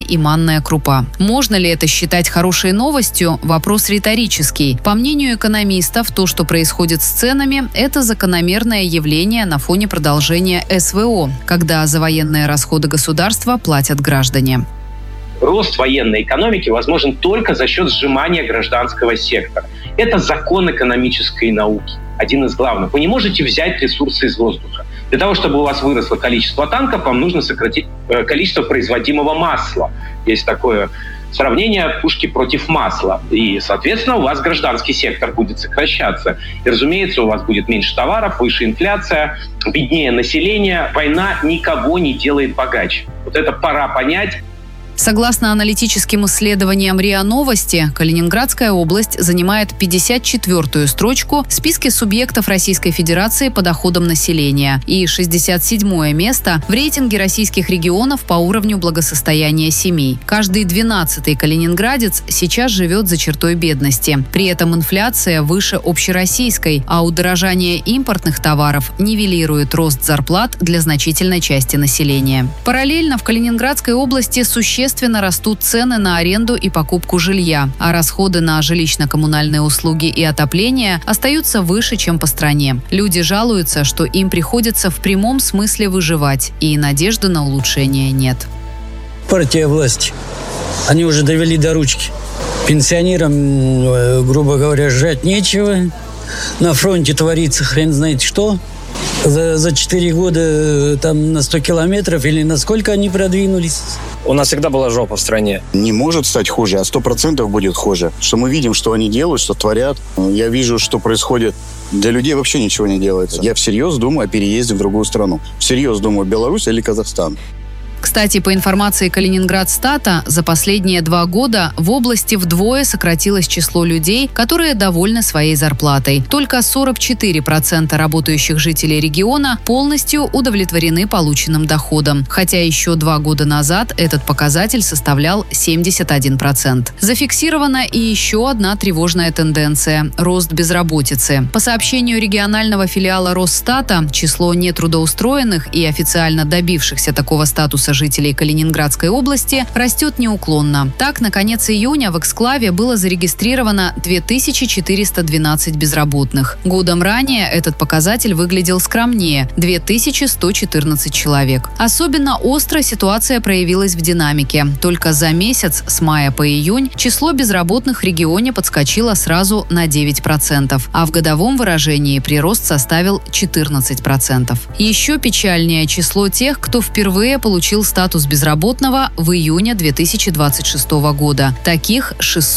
и манная крупа. Можно ли это считать хорошей новостью? Вопрос риторический. По мнению экономистов, то, что происходит с ценами, это закономерное явление на фоне продолжения СВО, когда за военные расходы государства платят граждане. Рост военной экономики возможен только за счет сжимания гражданского сектора. Это закон экономической науки, один из главных. Вы не можете взять ресурсы из воздуха. Для того, чтобы у вас выросло количество танков, вам нужно сократить количество производимого масла. Есть такое сравнение пушки против масла. И, соответственно, у вас гражданский сектор будет сокращаться. И, разумеется, у вас будет меньше товаров, выше инфляция, беднее население. Война никого не делает богаче. Вот это пора понять. Согласно аналитическим исследованиям РИА Новости, Калининградская область занимает 54-ю строчку в списке субъектов Российской Федерации по доходам населения и 67-е место в рейтинге российских регионов по уровню благосостояния семей. Каждый 12-й калининградец сейчас живет за чертой бедности. При этом инфляция выше общероссийской, а удорожание импортных товаров нивелирует рост зарплат для значительной части населения. Параллельно в Калининградской области существенно растут цены на аренду и покупку жилья, а расходы на жилищно-коммунальные услуги и отопление остаются выше, чем по стране. Люди жалуются, что им приходится в прямом смысле выживать, и надежды на улучшение нет. Партия власти. Они уже довели до ручки. Пенсионерам, грубо говоря, жрать нечего. На фронте творится хрен знает что. За 4 года там на 100 километров или на сколько они продвинулись? У нас всегда была жопа в стране. Не может стать хуже, а 100% будет хуже. Что мы видим, что они делают, что творят. Я вижу, что происходит. Для людей вообще ничего не делается. Я всерьез думаю о переезде в другую страну. Всерьез думаю, Беларусь или Казахстан. Кстати, по информации Калининградстата, за последние 2 года в области вдвое сократилось число людей, которые довольны своей зарплатой. Только 44% работающих жителей региона полностью удовлетворены полученным доходом, хотя еще 2 года назад этот показатель составлял 71%. Зафиксирована и еще одна тревожная тенденция – рост безработицы. По сообщению регионального филиала Росстата, число нетрудоустроенных и официально добившихся такого статуса жителей Калининградской области растет неуклонно. Так, на конец июня в эксклаве было зарегистрировано 2412 безработных. Годом ранее этот показатель выглядел скромнее – 2114 человек. Особенно остро ситуация проявилась в динамике. Только за месяц, с мая по июнь, число безработных в регионе подскочило сразу на 9%, а в годовом выражении прирост составил 14%. Еще печальнее число тех, кто впервые получил статус безработного в июне 2026 года. Таких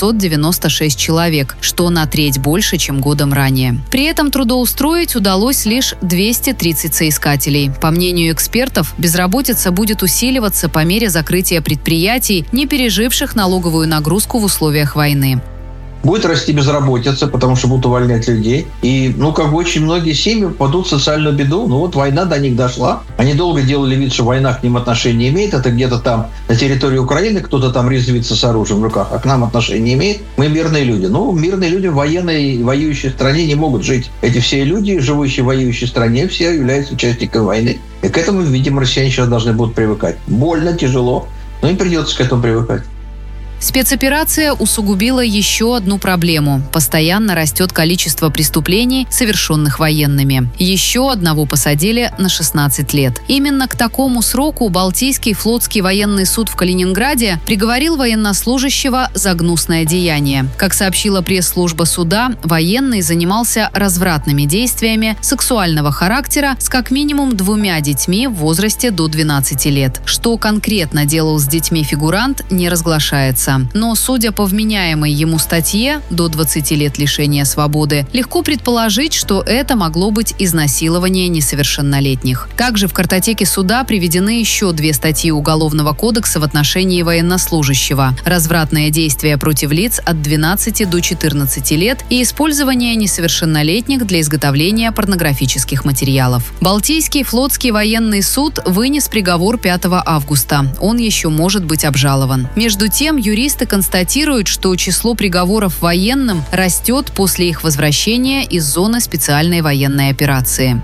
696 человек, что на треть больше, чем годом ранее. При этом трудоустроить удалось лишь 230 соискателей. По мнению экспертов, безработица будет усиливаться по мере закрытия предприятий, не переживших налоговую нагрузку в условиях войны. Будет расти безработица, потому что будут увольнять людей. И, очень многие семьи попадут в социальную беду. Война до них дошла. Они долго делали вид, что война к ним отношения не имеет. Это где-то там на территории Украины кто-то там резвится с оружием в руках, а к нам отношения не имеет. Мы мирные люди. Мирные люди в военной воюющей стране не могут жить. Эти все люди, живущие в воюющей стране, все являются участниками войны. И к этому, видимо, россияне сейчас должны будут привыкать. Больно, тяжело, но им придется к этому привыкать. Спецоперация усугубила еще одну проблему. Постоянно растет количество преступлений, совершенных военными. Еще одного посадили на 16 лет. Именно к такому сроку Балтийский флотский военный суд в Калининграде приговорил военнослужащего за гнусное деяние. Как сообщила пресс-служба суда, военный занимался развратными действиями сексуального характера с как минимум 2 детьми в возрасте до 12 лет. Что конкретно делал с детьми фигурант, не разглашается. Но, судя по вменяемой ему статье до 20 лет лишения свободы, легко предположить, что это могло быть изнасилование несовершеннолетних. Также в картотеке суда приведены еще 2 статьи Уголовного кодекса в отношении военнослужащего: развратное действие против лиц от 12 до 14 лет и использование несовершеннолетних для изготовления порнографических материалов. Балтийский флотский военный суд вынес приговор 5 августа. Он еще может быть обжалован. Между тем, юристы констатируют, что число приговоров военным растет после их возвращения из зоны специальной военной операции.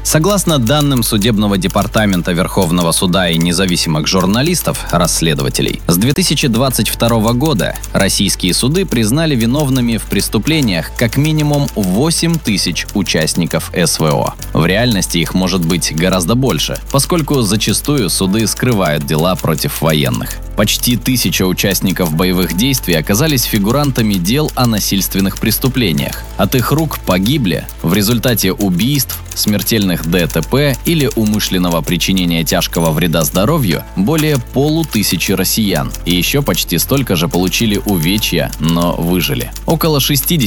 Согласно данным Судебного департамента Верховного суда и независимых журналистов, расследователей, с 2022 года российские суды признали виновными в преступлениях как минимум 8 тысяч участников СВО. В реальности их может быть гораздо больше, поскольку зачастую суды скрывают дела против военных. Почти 1000 участников боевых действий оказались фигурантами дел о насильственных преступлениях. От их рук погибли в результате убийств, смертельных ДТП или умышленного причинения тяжкого вреда здоровью более 500 россиян, и еще почти столько же получили увечья, но выжили. Около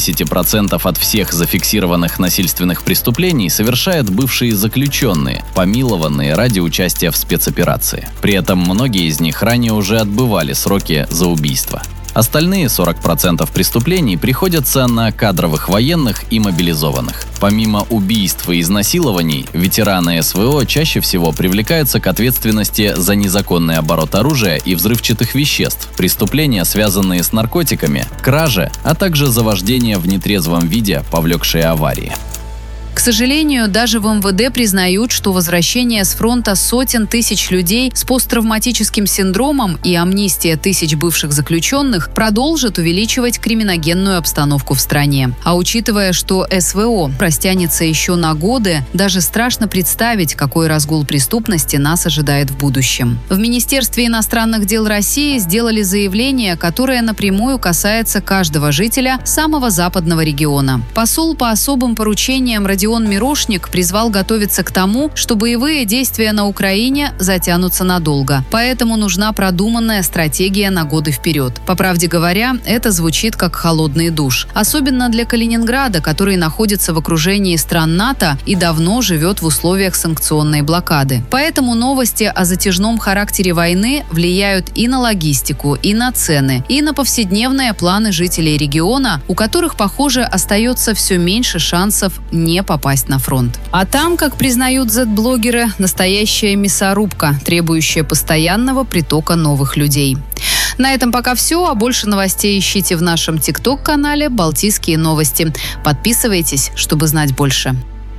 60% от всех зафиксированных насильственных преступлений совершают бывшие заключенные, помилованные ради участия в спецоперации. При этом многие из них ранее уже отбывали сроки за убийство. Остальные 40% преступлений приходятся на кадровых военных и мобилизованных. Помимо убийств и изнасилований, ветераны СВО чаще всего привлекаются к ответственности за незаконный оборот оружия и взрывчатых веществ, преступления, связанные с наркотиками, кражи, а также за вождение в нетрезвом виде, повлекшие аварии. К сожалению, даже в МВД признают, что возвращение с фронта сотен тысяч людей с посттравматическим синдромом и амнистия тысяч бывших заключенных продолжит увеличивать криминогенную обстановку в стране. А учитывая, что СВО растянется еще на годы, даже страшно представить, какой разгул преступности нас ожидает в будущем. В Министерстве иностранных дел России сделали заявление, которое напрямую касается каждого жителя самого западного региона. Посол по особым поручениям Родион Мирошник призвал готовиться к тому, что боевые действия на Украине затянутся надолго. Поэтому нужна продуманная стратегия на годы вперед. По правде говоря, это звучит как холодный душ. Особенно для Калининграда, который находится в окружении стран НАТО и давно живет в условиях санкционной блокады. Поэтому новости о затяжном характере войны влияют и на логистику, и на цены, и на повседневные планы жителей региона, у которых, похоже, остается все меньше шансов не попасть на фронт. А там, как признают Z-блогеры, настоящая мясорубка, требующая постоянного притока новых людей. На этом пока все, а больше новостей ищите в нашем TikTok-канале «Балтийские новости». Подписывайтесь, чтобы знать больше.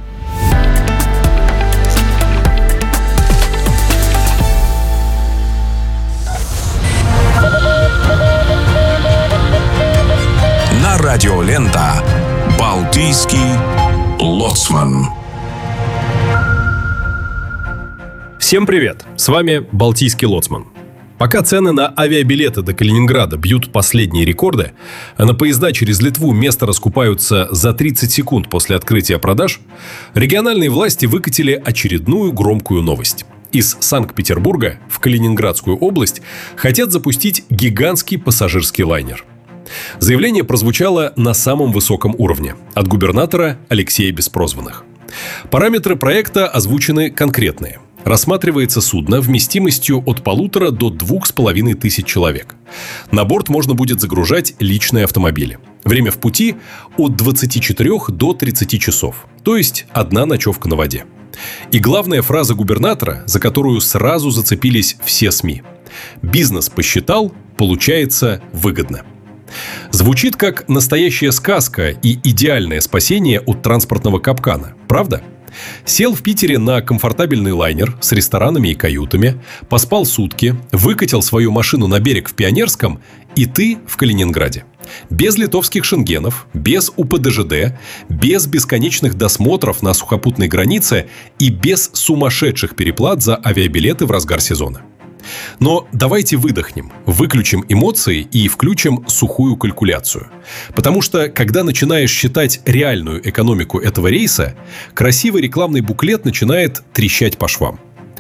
На радиолента «Балтийский лоцман». Всем привет! С вами Балтийский лоцман. Пока цены на авиабилеты до Калининграда бьют последние рекорды, а на поезда через Литву места раскупаются за 30 секунд после открытия продаж, региональные власти выкатили очередную громкую новость. Из Санкт-Петербурга в Калининградскую область хотят запустить гигантский пассажирский лайнер. Заявление прозвучало на самом высоком уровне от губернатора Алексея Беспрозванных. Параметры проекта озвучены конкретные. Рассматривается судно вместимостью от 1500 до 2500 человек. На борт можно будет загружать личные автомобили. Время в пути от 24 до 30 часов, то есть одна ночевка на воде. И главная фраза губернатора, за которую сразу зацепились все СМИ. «Бизнес посчитал, получается выгодно». Звучит как настоящая сказка и идеальное спасение от транспортного капкана, правда? Сел в Питере на комфортабельный лайнер с ресторанами и каютами, поспал сутки, выкатил свою машину на берег в Пионерском, и ты в Калининграде. Без литовских шенгенов, без УПДЖД, без бесконечных досмотров на сухопутной границе и без сумасшедших переплат за авиабилеты в разгар сезона. Но давайте выдохнем, выключим эмоции и включим сухую калькуляцию. Потому что, когда начинаешь считать реальную экономику этого рейса, красивый рекламный буклет начинает трещать по швам.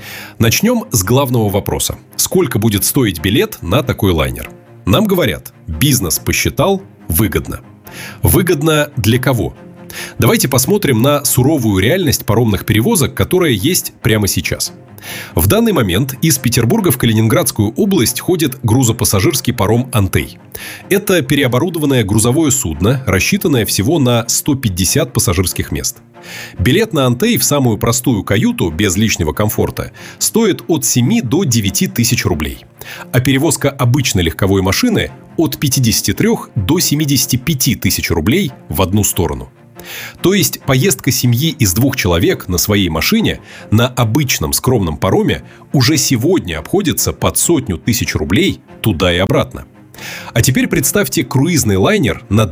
Начнем с главного вопроса. Сколько будет стоить билет на такой лайнер? Нам говорят, бизнес посчитал, выгодно. Выгодно для кого? Давайте посмотрим на суровую реальность паромных перевозок, которая есть прямо сейчас. В данный момент из Петербурга в Калининградскую область ходит грузопассажирский паром «Антей». Это переоборудованное грузовое судно, рассчитанное всего на 150 пассажирских мест. Билет на «Антей» в самую простую каюту, без личного комфорта, стоит от 7 до 9 тысяч рублей. А перевозка обычной легковой машины от 53 до 75 тысяч рублей в одну сторону. То есть поездка семьи из 2 человек на своей машине на обычном скромном пароме уже сегодня обходится под 100 000 рублей туда и обратно. А теперь представьте круизный лайнер на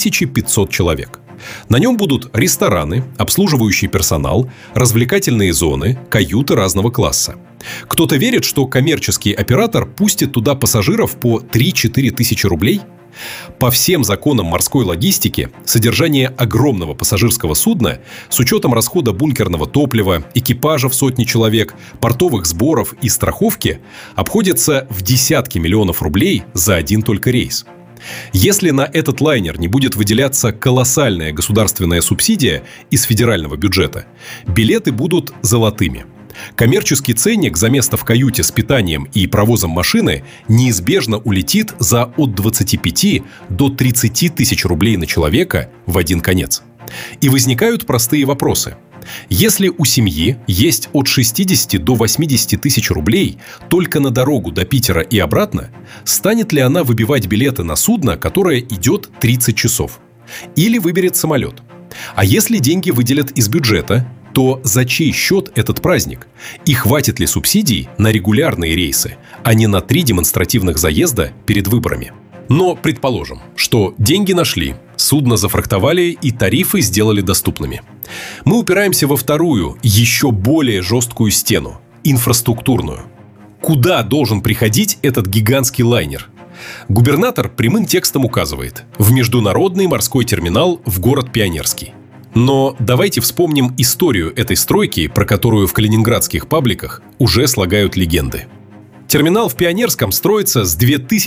2500 человек. На нем будут рестораны, обслуживающий персонал, развлекательные зоны, каюты разного класса. Кто-то верит, что коммерческий оператор пустит туда пассажиров по 3-4 тысячи рублей? По всем законам морской логистики, содержание огромного пассажирского судна с учетом расхода бункерного топлива, экипажа в 100 человек, портовых сборов и страховки обходится в десятки миллионов рублей за один только рейс. Если на этот лайнер не будет выделяться колоссальная государственная субсидия из федерального бюджета, билеты будут золотыми. Коммерческий ценник за место в каюте с питанием и провозом машины неизбежно улетит за от 25 до 30 тысяч рублей на человека в один конец. И возникают простые вопросы. Если у семьи есть от 60 до 80 тысяч рублей только на дорогу до Питера и обратно, станет ли она выбивать билеты на судно, которое идет 30 часов? Или выберет самолет? А если деньги выделят из бюджета, то за чей счет этот праздник? И хватит ли субсидий на регулярные рейсы, а не на 3 демонстративных заезда перед выборами? Но предположим, что деньги нашли, судно зафрахтовали и тарифы сделали доступными. Мы упираемся во вторую, еще более жесткую стену – инфраструктурную. Куда должен приходить этот гигантский лайнер? Губернатор прямым текстом указывает – в международный морской терминал в город Пионерский. Но давайте вспомним историю этой стройки, про которую в калининградских пабликах уже слагают легенды. Терминал в Пионерском строится с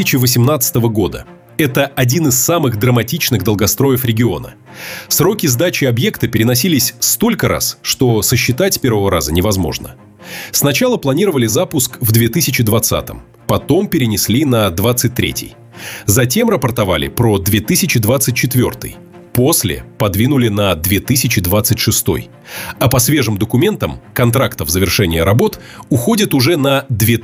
2018 года. Это один из самых драматичных долгостроев региона. Сроки сдачи объекта переносились столько раз, что сосчитать с первого раза невозможно. Сначала планировали запуск в 2020-м, потом перенесли на 2023-й. Затем рапортовали про 2024-й. После подвинули на 2026. А по свежим документам контрактов завершения работ уходит уже на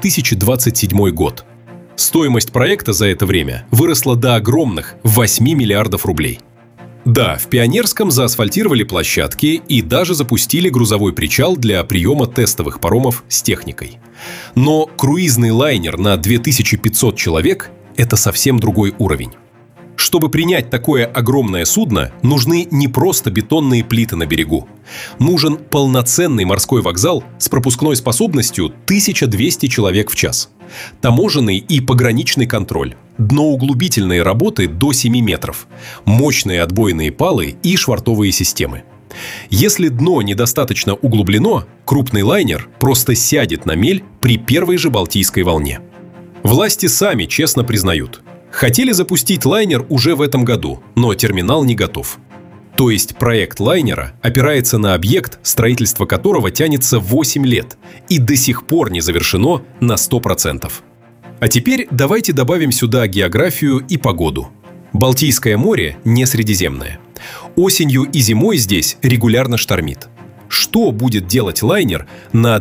2027 год. Стоимость проекта за это время выросла до огромных 8 миллиардов рублей. Да, в Пионерском заасфальтировали площадки и даже запустили грузовой причал для приема тестовых паромов с техникой. Но круизный лайнер на 2500 человек – это совсем другой уровень. Чтобы принять такое огромное судно, нужны не просто бетонные плиты на берегу. Нужен полноценный морской вокзал с пропускной способностью 1200 человек в час. Таможенный и пограничный контроль, дноуглубительные работы до 7 метров, мощные отбойные палы и швартовые системы. Если дно недостаточно углублено, крупный лайнер просто сядет на мель при первой же Балтийской волне. Власти сами честно признают – хотели запустить лайнер уже в этом году, но терминал не готов. То есть проект лайнера опирается на объект, строительство которого тянется 8 лет и до сих пор не завершено на 100%. А теперь давайте добавим сюда географию и погоду. Балтийское море не Средиземное. Осенью и зимой здесь регулярно штормит. Что будет делать лайнер на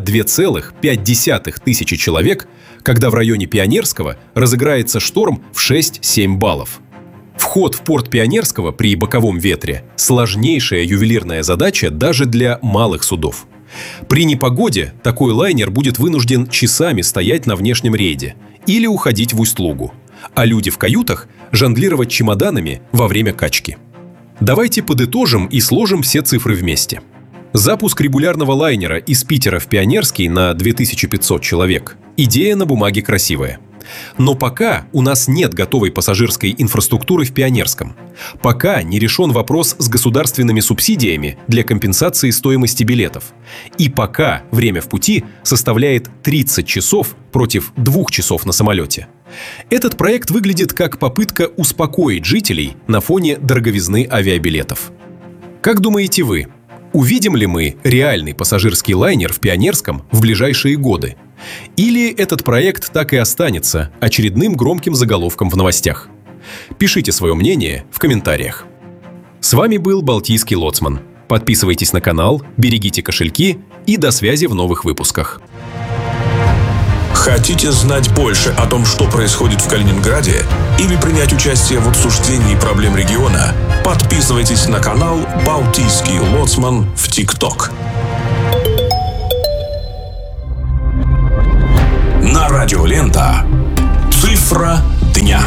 2,5 тысячи человек, когда в районе Пионерского разыграется шторм в 6-7 баллов? Вход в порт Пионерского при боковом ветре – сложнейшая ювелирная задача даже для малых судов. При непогоде такой лайнер будет вынужден часами стоять на внешнем рейде или уходить в Усть-Лугу, а люди в каютах жонглировать чемоданами во время качки. Давайте подытожим и сложим все цифры вместе. Запуск регулярного лайнера из Питера в Пионерский на 2500 человек – идея на бумаге красивая. Но пока у нас нет готовой пассажирской инфраструктуры в Пионерском. Пока не решен вопрос с государственными субсидиями для компенсации стоимости билетов. И пока время в пути составляет 30 часов против 2 часов на самолете. Этот проект выглядит как попытка успокоить жителей на фоне дороговизны авиабилетов. Как думаете вы? Увидим ли мы реальный пассажирский лайнер в Пионерском в ближайшие годы? Или этот проект так и останется очередным громким заголовком в новостях? Пишите свое мнение в комментариях. С вами был Балтийский лоцман. Подписывайтесь на канал, берегите кошельки и до связи в новых выпусках. Хотите знать больше о том, что происходит в Калининграде? Или принять участие в обсуждении проблем региона? Подписывайтесь на канал «Балтийский лоцман» в ТикТок. На радио Лента. Цифра дня.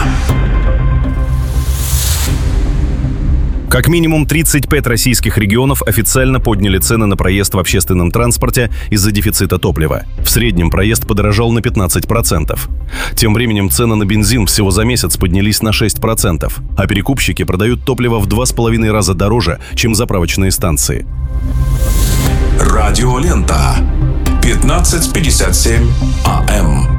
Как минимум 35 российских регионов официально подняли цены на проезд в общественном транспорте из-за дефицита топлива. В среднем проезд подорожал на 15%. Тем временем цены на бензин всего за месяц поднялись на 6%, а перекупщики продают топливо в 2,5 раза дороже, чем заправочные станции. Радио Лента. 15:57 АМ.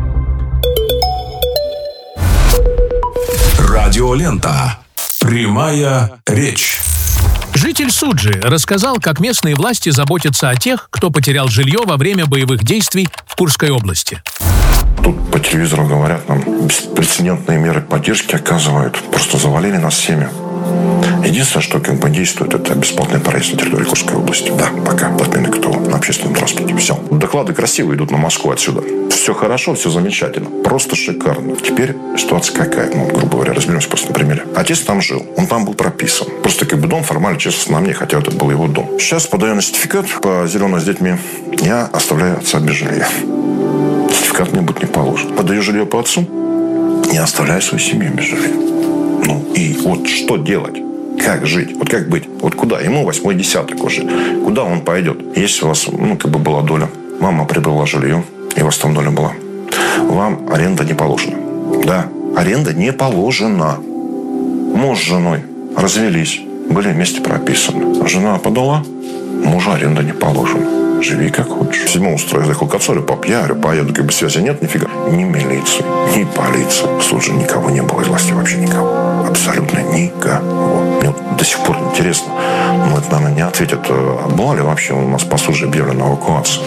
Радио Лента. Прямая речь. Житель Суджи рассказал, как местные власти заботятся о тех, кто потерял жилье во время боевых действий в Курской области. Тут по телевизору говорят, нам беспрецедентные меры поддержки оказывают. Просто завалили нас всеми. Единственное, что действует, это бесплатный проезд на территории Курской области. Да, пока платный КТО на общественном транспорте. Все. Доклады красиво идут на Москву отсюда. Все хорошо, все замечательно. Просто шикарно. Теперь ситуация какая? Грубо говоря, разберемся просто на примере. Отец там жил. Он там был прописан. Просто дом формально, честно, на мне, хотя это был его дом. Сейчас подаю на сертификат по зеленому с детьми. Я оставляю отца без жилья. Сертификат мне будет не положен. Подаю жилье по отцу. Я оставляю свою семью без жилья. И вот что делать? Как жить? Вот как быть? Вот куда? Ему 8-й десяток уже. Куда он пойдет? Если у вас, была доля. Мама приобрела жилье, и у вас там доля была. Вам аренда не положена. Да, аренда не положена. Муж с женой развелись. Были вместе прописаны. Жена подала, мужу аренда не положена. Живи как хочешь. В 7 утра я заехал к отцу, пап, я поеду, связи нет, нифига. Ни милиции, ни полиции. В Суджи никого не было, из власти вообще никого. Абсолютно никого. Мне до сих пор интересно, это, наверное, не ответят, была ли вообще у нас по Суджи объявлена эвакуация.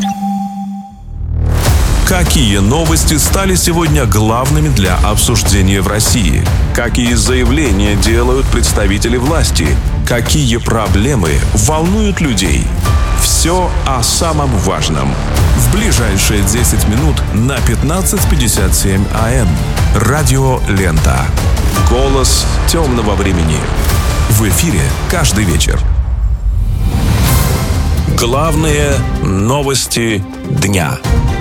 Какие новости стали сегодня главными для обсуждения в России? Какие заявления делают представители власти? Какие проблемы волнуют людей? Все о самом важном. В ближайшие 10 минут на 15:57 АМ. Радио Лента. Голос темного времени. В эфире каждый вечер. Главные новости дня.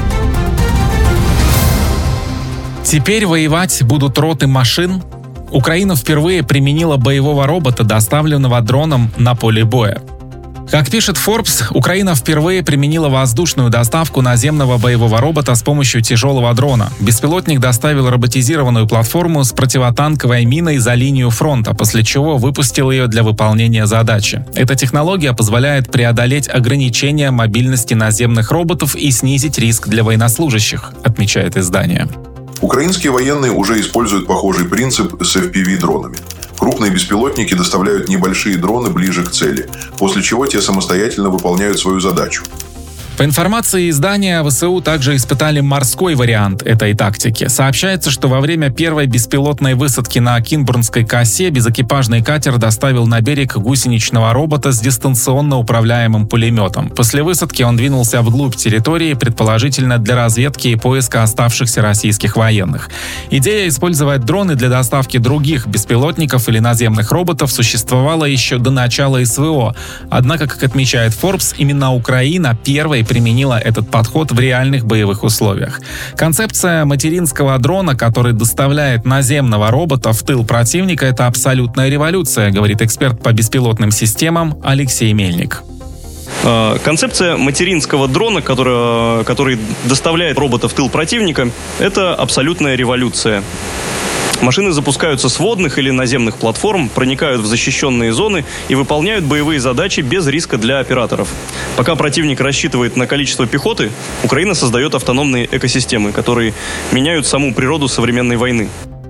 Теперь воевать будут роты машин. Украина впервые применила боевого робота, доставленного дроном на поле боя. Как пишет Forbes, Украина впервые применила воздушную доставку наземного боевого робота с помощью тяжелого дрона. Беспилотник доставил роботизированную платформу с противотанковой миной за линию фронта, после чего выпустил ее для выполнения задачи. Эта технология позволяет преодолеть ограничения мобильности наземных роботов и снизить риск для военнослужащих, отмечает издание. Украинские военные уже используют похожий принцип с FPV-дронами. Крупные беспилотники доставляют небольшие дроны ближе к цели, после чего те самостоятельно выполняют свою задачу. По информации издания, ВСУ также испытали морской вариант этой тактики. Сообщается, что во время первой беспилотной высадки на Кинбурнской косе безэкипажный катер доставил на берег гусеничного робота с дистанционно управляемым пулеметом. После высадки он двинулся вглубь территории, предположительно для разведки и поиска оставшихся российских военных. Идея использовать дроны для доставки других беспилотников или наземных роботов существовала еще до начала СВО. Однако, как отмечает Forbes, именно Украина первой применила этот подход в реальных боевых условиях. Концепция материнского дрона, который доставляет наземного робота в тыл противника, это абсолютная революция, говорит эксперт по беспилотным системам Алексей Мельник. Концепция материнского дрона, который доставляет робота в тыл противника, это абсолютная революция. Машины запускаются с водных или наземных платформ, проникают в защищенные зоны и выполняют боевые задачи без риска для операторов. Пока противник рассчитывает на количество пехоты, Украина создает автономные экосистемы, которые меняют саму природу современной войны.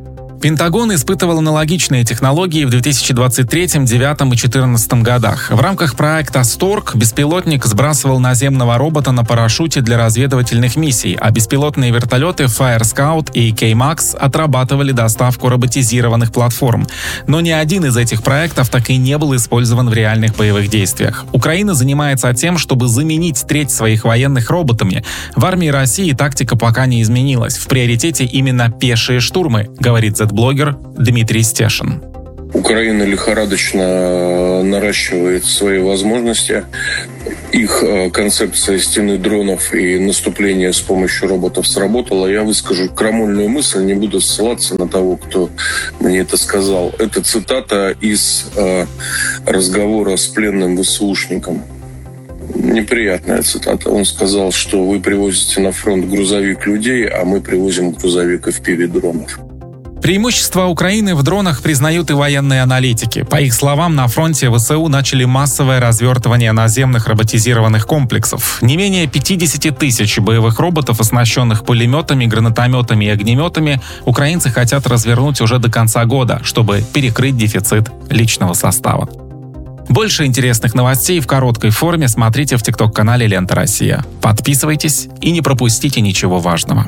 Пентагон испытывал аналогичные технологии в 2023, 2009 и 2014 годах. В рамках проекта «Stork» беспилотник сбрасывал наземного робота на парашюте для разведывательных миссий, а беспилотные вертолеты Fire Scout и K-Max отрабатывали доставку роботизированных платформ. Но ни один из этих проектов так и не был использован в реальных боевых действиях. Украина занимается тем, чтобы заменить треть своих военных роботами. В армии России тактика пока не изменилась. В приоритете именно пешие штурмы, говорит блогер Дмитрий Стешин. Украина лихорадочно наращивает свои возможности. Их концепция стены дронов и наступления с помощью роботов сработала. Я выскажу крамольную мысль, не буду ссылаться на того, кто мне это сказал. Это цитата из разговора с пленным ВСУшником. Неприятная цитата. Он сказал, что вы привозите на фронт грузовик людей, а мы привозим грузовик FPV-дронов. Преимущество Украины в дронах признают и военные аналитики. По их словам, на фронте ВСУ начали массовое развертывание наземных роботизированных комплексов. Не менее 50 тысяч боевых роботов, оснащенных пулеметами, гранатометами и огнеметами, украинцы хотят развернуть уже до конца года, чтобы перекрыть дефицит личного состава. Больше интересных новостей в короткой форме смотрите в ТикТок-канале «Лента Россия». Подписывайтесь и не пропустите ничего важного.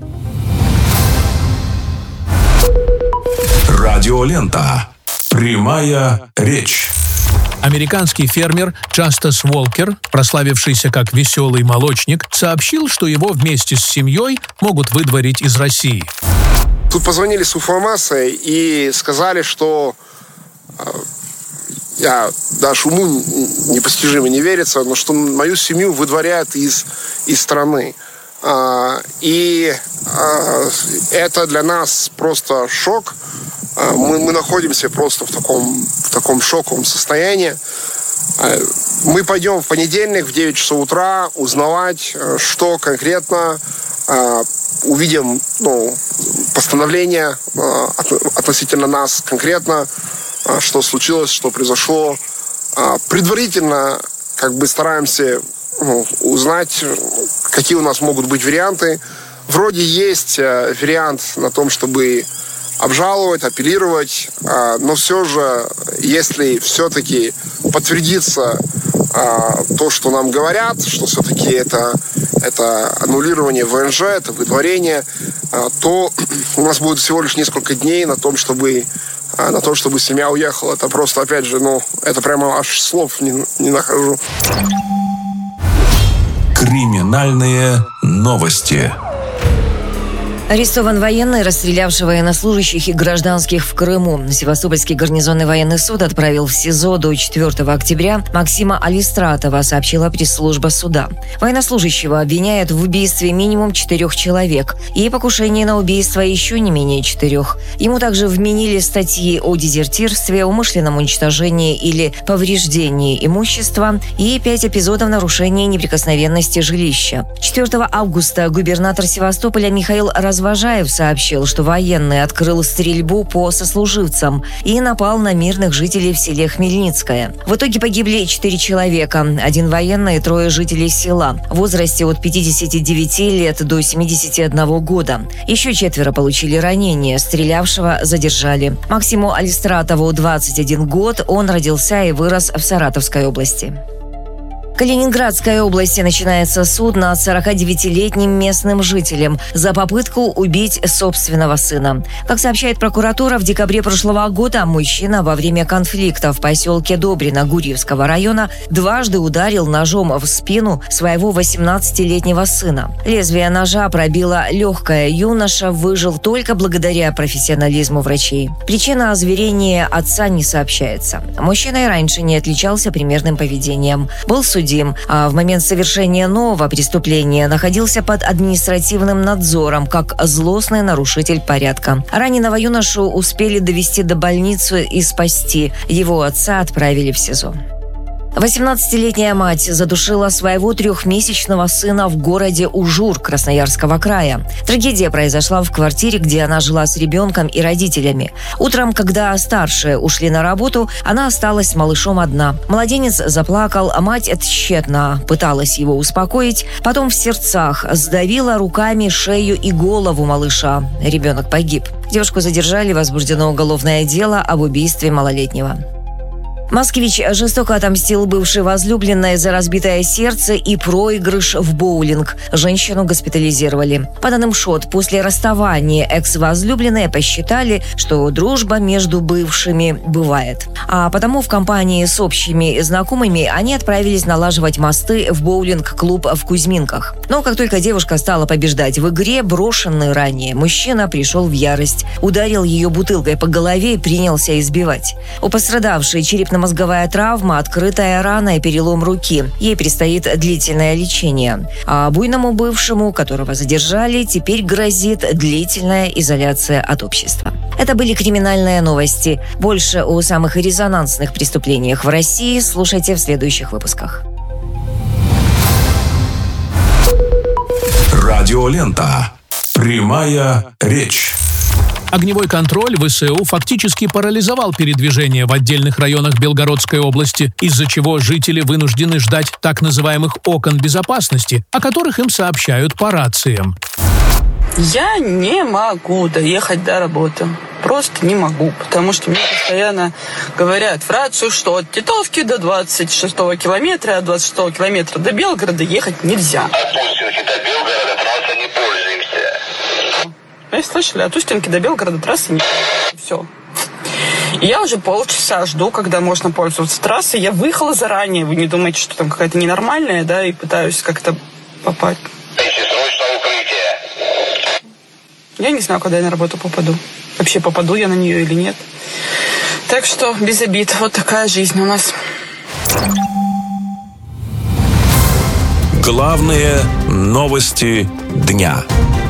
Радиолента. Прямая речь. Американский фермер Джастис Уолкер, прославившийся как веселый молочник, сообщил, что его вместе с семьей могут выдворить из России. Тут позвонили с Уфамаса и сказали, что я даже уму непостижимо не верится, но что мою семью выдворяют из страны. И это для нас просто шок. Мы находимся просто в таком шоковом состоянии. Мы пойдем в понедельник в 9 часов утра узнавать, что конкретно. Увидим постановление относительно нас конкретно, что случилось, что произошло. Предварительно стараемся узнать, какие у нас могут быть варианты. Вроде есть вариант на том, чтобы обжаловать, апеллировать, но все же, если все-таки подтвердится то, что нам говорят, что все-таки это аннулирование ВНЖ, это выдворение, то у нас будет всего лишь несколько дней на том, чтобы семья уехала. Это просто, опять же, это прямо аж слов не нахожу. Криминальные новости. Арестован военный, расстрелявший военнослужащих и гражданских в Крыму. Севастопольский гарнизонный военный суд отправил в СИЗО до 4 октября Максима Алистратова, сообщила пресс-служба суда. Военнослужащего обвиняют в убийстве минимум 4 человек и покушении на убийство еще не менее 4. Ему также вменили статьи о дезертирстве, умышленном уничтожении или повреждении имущества и 5 эпизодов нарушения неприкосновенности жилища. 4 августа губернатор Севастополя Михаил Развожаев сообщил, что военный открыл стрельбу по сослуживцам и напал на мирных жителей в селе Хмельницкое. В итоге погибли 4 человека, 1 военный и 3 жителей села в возрасте от 59 лет до 71 года. Еще 4 получили ранения, стрелявшего задержали. Максиму Алистратову 21 год, он родился и вырос в Саратовской области. В Калининградской области начинается суд над 49-летним местным жителем за попытку убить собственного сына. Как сообщает прокуратура, в декабре прошлого года мужчина во время конфликта в поселке Добрино Гурьевского района дважды ударил ножом в спину своего 18-летнего сына. Лезвие ножа пробило легкое, юноша выжил только благодаря профессионализму врачей. Причина озверения отца не сообщается. Мужчина и раньше не отличался примерным поведением. Был судим, а в момент совершения нового преступления находился под административным надзором как злостный нарушитель порядка. Раненого юношу успели довести до больницы и спасти. Его отца отправили в СИЗО. 18-летняя мать задушила своего 3-месячного сына в городе Ужур Красноярского края. Трагедия произошла в квартире, где она жила с ребенком и родителями. Утром, когда старшие ушли на работу, она осталась с малышом одна. Младенец заплакал, а мать тщетно пыталась его успокоить. Потом в сердцах сдавила руками шею и голову малыша. Ребенок погиб. Девушку задержали, возбуждено уголовное дело об убийстве малолетнего. Москвич жестоко отомстил бывшей возлюбленной за разбитое сердце и проигрыш в боулинг. Женщину госпитализировали. По данным ШОТ, после расставания экс-возлюбленные посчитали, что дружба между бывшими бывает. А потому в компании с общими знакомыми они отправились налаживать мосты в боулинг-клуб в Кузьминках. Но как только девушка стала побеждать в игре, брошенный ранее мужчина пришел в ярость. Ударил ее бутылкой по голове и принялся избивать. У пострадавшей черепно-мозговая травма, открытая рана и перелом руки. Ей предстоит длительное лечение. А буйному бывшему, которого задержали, теперь грозит длительная изоляция от общества. Это были криминальные новости. Больше о самых резонансных преступлениях в России слушайте в следующих выпусках. Радиолента. Прямая речь. Огневой контроль ВСУ фактически парализовал передвижение в отдельных районах Белгородской области, из-за чего жители вынуждены ждать так называемых окон безопасности, о которых им сообщают по рациям. Я не могу доехать до работы. Просто не могу, потому что мне постоянно говорят в рацию, что от Титовки до 26-го километра, от 26-го километра до Белгорода ехать нельзя. От Устинки до Белгорода трасса не пользуемся. Вы слышали, от Устинки до Белгорода трассы не пользуемся. Все. И я уже полчаса жду, когда можно пользоваться трассой. Я выехала заранее, вы не думаете, что там какая-то ненормальная, да, и пытаюсь как-то попасть. Если срочно укрытие. Я не знаю, когда я на работу попаду. Вообще, попаду я на нее или нет. Так что без обид. Вот такая жизнь у нас. Главные новости дня.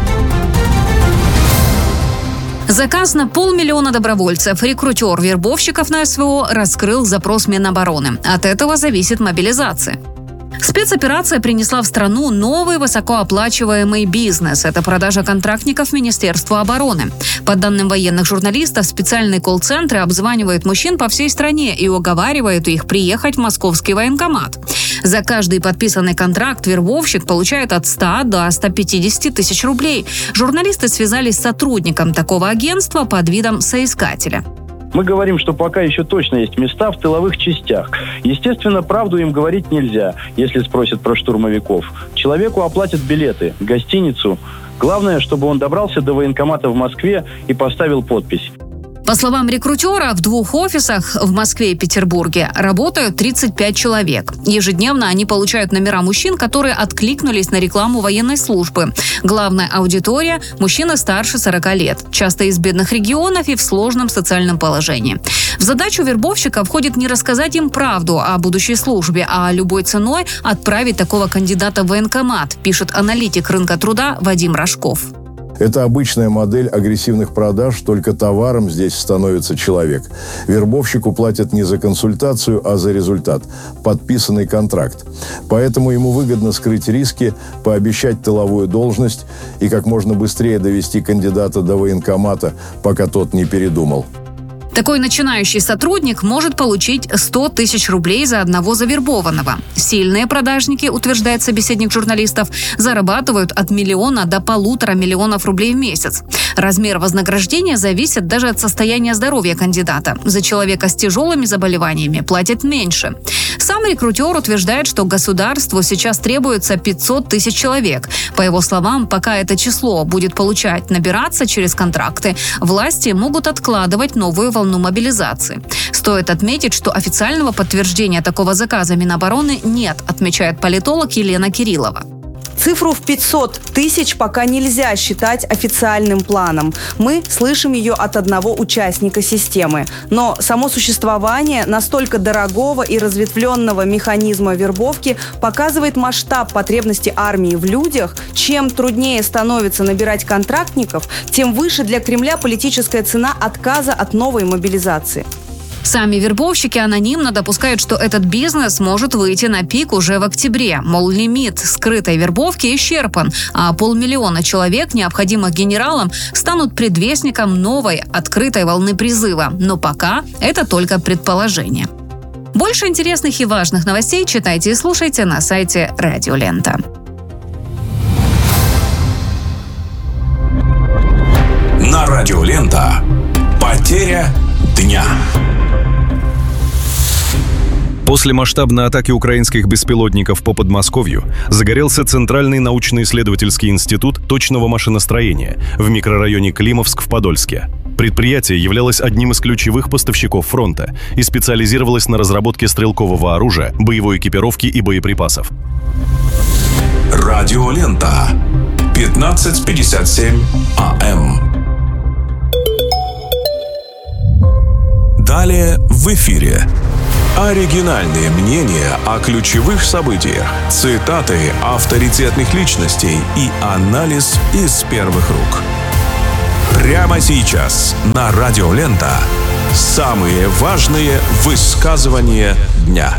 Заказ на 500 000 добровольцев. Рекрутер вербовщиков на СВО раскрыл запрос Минобороны. От этого зависит мобилизация. Спецоперация принесла в страну новый высокооплачиваемый бизнес. Это продажа контрактников Министерства обороны. По данным военных журналистов, специальные колл-центры обзванивают мужчин по всей стране и уговаривают их приехать в московский военкомат. За каждый подписанный контракт вербовщик получает от 100 до 150 тысяч рублей. Журналисты связались с сотрудником такого агентства под видом соискателя. Мы говорим, что пока еще точно есть места в тыловых частях. Естественно, правду им говорить нельзя, если спросят про штурмовиков. Человеку оплатят билеты, гостиницу. Главное, чтобы он добрался до военкомата в Москве и поставил подпись. По словам рекрутера, в 2 офисах в Москве и Петербурге работают 35 человек. Ежедневно они получают номера мужчин, которые откликнулись на рекламу военной службы. Главная аудитория – мужчины старше 40 лет, часто из бедных регионов и в сложном социальном положении. В задачу вербовщика входит не рассказать им правду о будущей службе, а любой ценой отправить такого кандидата в военкомат, пишет аналитик рынка труда Вадим Рожков. Это обычная модель агрессивных продаж, только товаром здесь становится человек. Вербовщику платят не за консультацию, а за результат – подписанный контракт. Поэтому ему выгодно скрыть риски, пообещать тыловую должность и как можно быстрее довести кандидата до военкомата, пока тот не передумал. Такой начинающий сотрудник может получить 100 тысяч рублей за одного завербованного. Сильные продажники, утверждает собеседник журналистов, зарабатывают от 1 миллиона до 1,5 миллиона рублей в месяц. Размер вознаграждения зависит даже от состояния здоровья кандидата. За человека с тяжелыми заболеваниями платят меньше. Сам рекрутер утверждает, что государству сейчас требуется 500 тысяч человек. По его словам, пока это число будет набираться через контракты, власти могут откладывать новую волну мобилизации. Стоит отметить, что официального подтверждения такого заказа Минобороны нет, отмечает политолог Елена Кириллова. Цифру в 500 тысяч пока нельзя считать официальным планом. Мы слышим ее от одного участника системы. Но само существование настолько дорогого и разветвленного механизма вербовки показывает масштаб потребности армии в людях. Чем труднее становится набирать контрактников, тем выше для Кремля политическая цена отказа от новой мобилизации. Сами вербовщики анонимно допускают, что этот бизнес может выйти на пик уже в октябре. Мол, лимит скрытой вербовки исчерпан, а 500 000 человек, необходимых генералам, станут предвестником новой открытой волны призыва. Но пока это только предположение. Больше интересных и важных новостей читайте и слушайте на сайте Радио Лента. На Радио Лента. Потеря дня. После масштабной атаки украинских беспилотников по Подмосковью загорелся Центральный научно-исследовательский институт точного машиностроения в микрорайоне Климовск в Подольске. Предприятие являлось одним из ключевых поставщиков фронта и специализировалось на разработке стрелкового оружия, боевой экипировки и боеприпасов. Радио Лента. 15:57 АМ. Далее в эфире. Оригинальные мнения о ключевых событиях, цитаты авторитетных личностей и анализ из первых рук. Прямо сейчас на Радио Лента самые важные высказывания дня.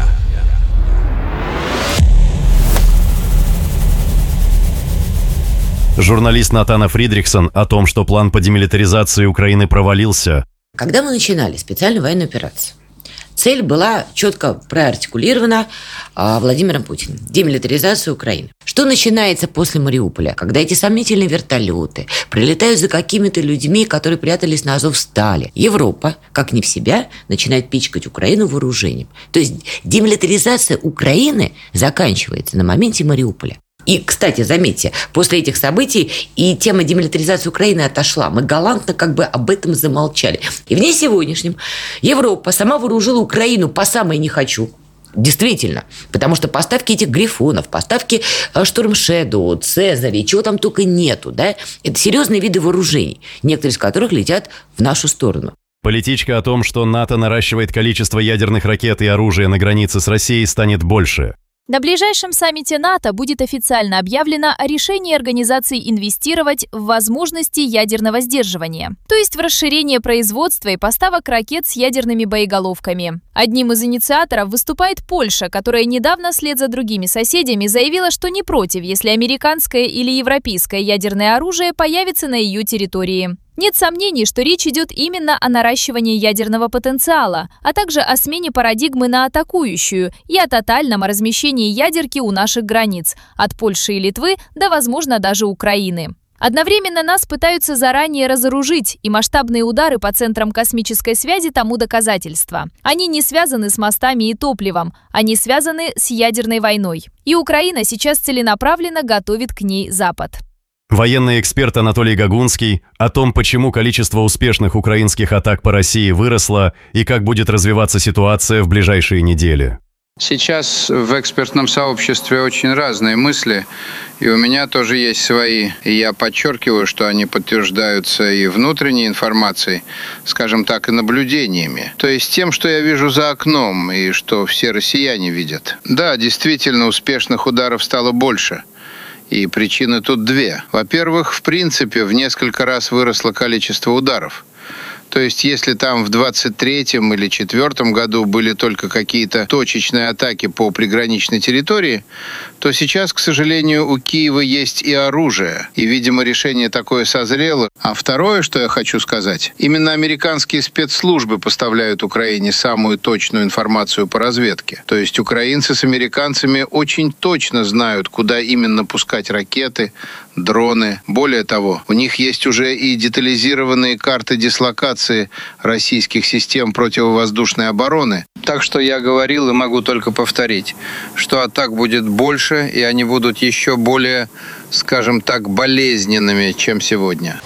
Журналист Натана Фридрихсон о том, что план по демилитаризации Украины провалился. Когда мы начинали специальную военную операцию, цель была четко проартикулирована Владимиром Путиным. Демилитаризация Украины. Что начинается после Мариуполя, когда эти сомнительные вертолеты прилетают за какими-то людьми, которые прятались на Азовстале? Европа, как не в себя, начинает пичкать Украину вооружением. То есть демилитаризация Украины заканчивается на моменте Мариуполя. И, кстати, заметьте, после этих событий и тема демилитаризации Украины отошла. Мы галантно как бы об этом замолчали. И в дне сегодняшнем Европа сама вооружила Украину по самое не хочу. Действительно. Потому что поставки этих грифонов, поставки Шторм Шэдоу, Цезарей, чего там только нету, да? Это серьезные виды вооружений, некоторые из которых летят в нашу сторону. Политичка о том, что НАТО наращивает количество ядерных ракет и оружия на границе с Россией, станет больше. На ближайшем саммите НАТО будет официально объявлено о решении организации инвестировать в возможности ядерного сдерживания, то есть в расширение производства и поставок ракет с ядерными боеголовками. Одним из инициаторов выступает Польша, которая недавно вслед за другими соседями заявила, что не против, если американское или европейское ядерное оружие появится на ее территории. Нет сомнений, что речь идет именно о наращивании ядерного потенциала, а также о смене парадигмы на атакующую и о тотальном размещении ядерки у наших границ, от Польши и Литвы до, возможно, даже Украины. Одновременно нас пытаются заранее разоружить, и масштабные удары по центрам космической связи тому доказательство. Они не связаны с мостами и топливом, они связаны с ядерной войной. И Украина сейчас целенаправленно готовит к ней Запад. Военный эксперт Анатолий Гагунский о том, почему количество успешных украинских атак по России выросло и как будет развиваться ситуация в ближайшие недели. Сейчас в экспертном сообществе очень разные мысли, и у меня тоже есть свои. И я подчеркиваю, что они подтверждаются и внутренней информацией, скажем так, и наблюдениями. То есть тем, что я вижу за окном и что все россияне видят. Да, действительно, успешных ударов стало больше. И причины тут две. Во-первых, в принципе, в несколько раз выросло количество ударов. То есть, если там в 23-м или 4-м году были только какие-то точечные атаки по приграничной территории, то сейчас, к сожалению, у Киева есть и оружие. И, видимо, решение такое созрело. А второе, что я хочу сказать, именно американские спецслужбы поставляют Украине самую точную информацию по разведке. То есть, украинцы с американцами очень точно знают, куда именно пускать ракеты, дроны. Более того, у них есть уже и детализированные карты дислокации российских систем противовоздушной обороны. Так что я говорил и могу только повторить, что атак будет больше, и они будут еще более, скажем так, болезненными, чем сегодня.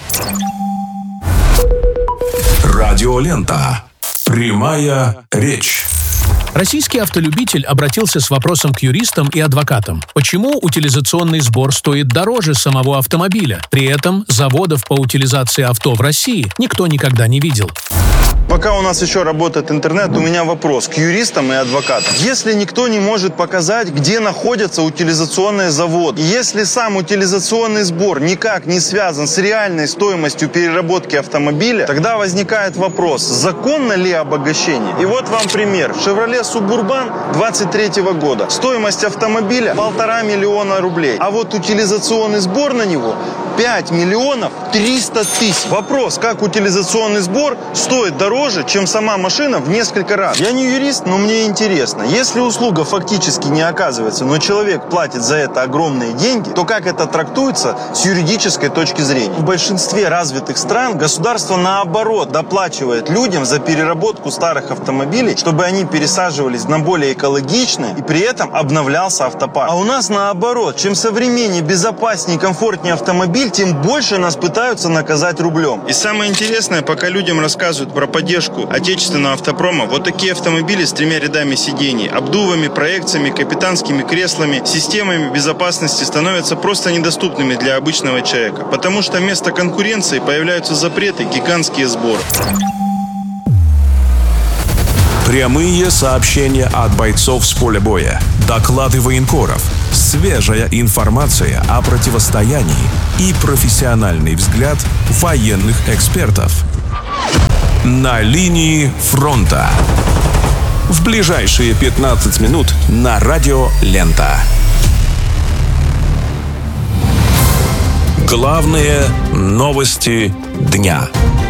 Радиолента. Прямая речь. Российский автолюбитель обратился с вопросом к юристам и адвокатам. Почему утилизационный сбор стоит дороже самого автомобиля? При этом заводов по утилизации авто в России никто никогда не видел. Пока у нас еще работает интернет, у меня вопрос к юристам и адвокатам. Если никто не может показать, где находятся утилизационные заводы, если сам утилизационный сбор никак не связан с реальной стоимостью переработки автомобиля, тогда возникает вопрос, законно ли обогащение? И вот вам пример. Chevrolet Suburban 23 года. Стоимость автомобиля 1,5 миллиона рублей. А вот утилизационный сбор на него 5 миллионов 300 тысяч. Вопрос, как утилизационный сбор стоит дороже, чем сама машина в несколько раз. Я не юрист, но мне интересно. Если услуга фактически не оказывается, но человек платит за это огромные деньги, то как это трактуется с юридической точки зрения? В большинстве развитых стран государство наоборот доплачивает людям за переработку старых автомобилей, чтобы они пересаживались на более экологичные и при этом обновлялся автопарк. А у нас наоборот. Чем современнее, безопаснее, комфортнее автомобиль, тем больше нас пытаются наказать рублем. И самое интересное, пока людям рассказывают про поддержку отечественного автопрома, вот такие автомобили с 3 рядами сидений, обдувами, проекциями, капитанскими креслами, системами безопасности становятся просто недоступными для обычного человека, потому что вместо конкуренции появляются запреты, гигантские сборы. Прямые сообщения от бойцов с поля боя, доклады военкоров, свежая информация о противостоянии и профессиональный взгляд военных экспертов. На линии фронта. В ближайшие 15 минут на радио «Лента». Главные новости дня.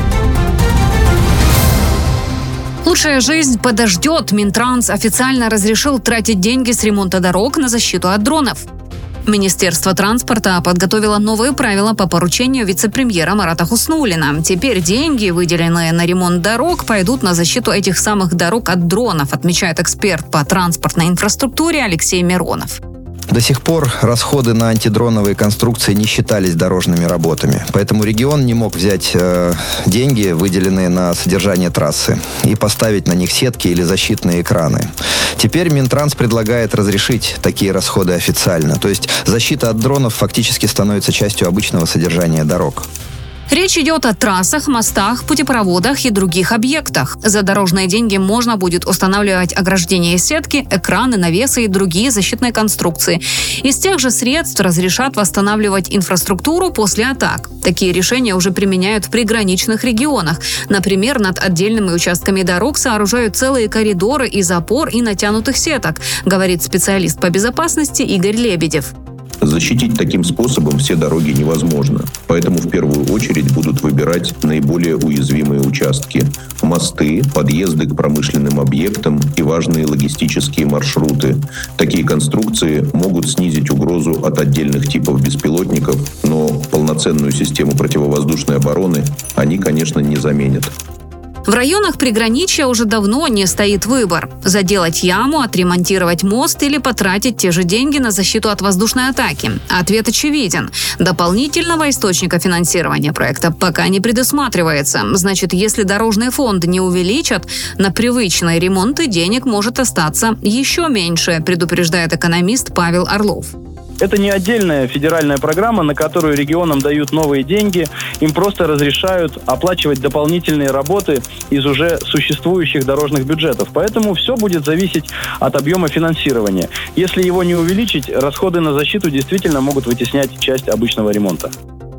Лучшая жизнь подождет. Минтранс официально разрешил тратить деньги с ремонта дорог на защиту от дронов. Министерство транспорта подготовило новые правила по поручению вице-премьера Марата Хуснуллина. Теперь деньги, выделенные на ремонт дорог, пойдут на защиту этих самых дорог от дронов, отмечает эксперт по транспортной инфраструктуре Алексей Миронов. До сих пор расходы на антидроновые конструкции не считались дорожными работами. Поэтому регион не мог взять деньги, выделенные на содержание трассы, и поставить на них сетки или защитные экраны. Теперь Минтранс предлагает разрешить такие расходы официально. То есть защита от дронов фактически становится частью обычного содержания дорог. Речь идет о трассах, мостах, путепроводах и других объектах. За дорожные деньги можно будет устанавливать ограждения, сетки, экраны, навесы и другие защитные конструкции. Из тех же средств разрешат восстанавливать инфраструктуру после атак. Такие решения уже применяют в приграничных регионах. Например, над отдельными участками дорог сооружают целые коридоры из опор и натянутых сеток, говорит специалист по безопасности Игорь Лебедев. Защитить таким способом все дороги невозможно. Поэтому в первую очередь будут выбирать наиболее уязвимые участки. Мосты, подъезды к промышленным объектам и важные логистические маршруты. Такие конструкции могут снизить угрозу от отдельных типов беспилотников, но полноценную систему противовоздушной обороны они, конечно, не заменят. В районах приграничья уже давно не стоит выбор – заделать яму, отремонтировать мост или потратить те же деньги на защиту от воздушной атаки. Ответ очевиден. Дополнительного источника финансирования проекта пока не предусматривается. Значит, если дорожный фонд не увеличат, на привычные ремонты денег может остаться еще меньше, предупреждает экономист Павел Орлов. Это не отдельная федеральная программа, на которую регионам дают новые деньги. Им просто разрешают оплачивать дополнительные работы из уже существующих дорожных бюджетов. Поэтому все будет зависеть от объема финансирования. Если его не увеличить, расходы на защиту действительно могут вытеснять часть обычного ремонта.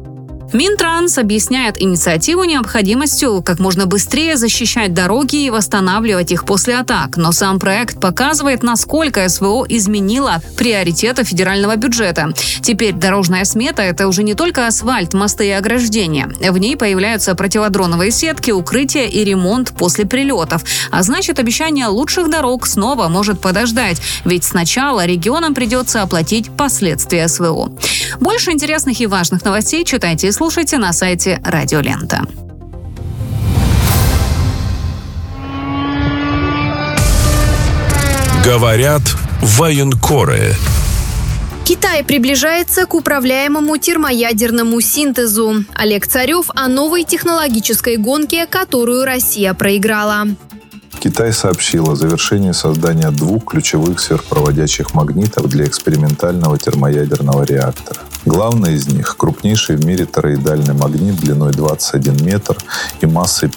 Минтранс объясняет инициативу необходимостью как можно быстрее защищать дороги и восстанавливать их после атак. Но сам проект показывает, насколько СВО изменило приоритеты федерального бюджета. Теперь дорожная смета – это уже не только асфальт, мосты и ограждения. В ней появляются противодроновые сетки, укрытия и ремонт после прилетов. А значит, обещание лучших дорог снова может подождать. Ведь сначала регионам придется оплатить последствия СВО. Больше интересных и важных новостей читайте и слушайте на сайте Радио Лента. Говорят военкоры. Китай приближается к управляемому термоядерному синтезу. Олег Царев о новой технологической гонке, которую Россия проиграла. Китай сообщил о завершении создания 2 ключевых сверхпроводящих магнитов для экспериментального термоядерного реактора. Главный из них – крупнейший в мире тороидальный магнит длиной 21 метр и массой